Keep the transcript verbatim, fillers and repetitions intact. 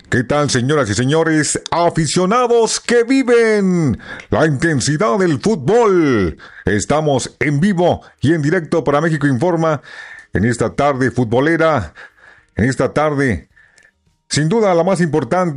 ¿Qué tal, señoras y señores, aficionados que viven la intensidad del fútbol? Estamos en vivo y en directo para México Informa en esta tarde futbolera, en esta tarde, sin duda la más importante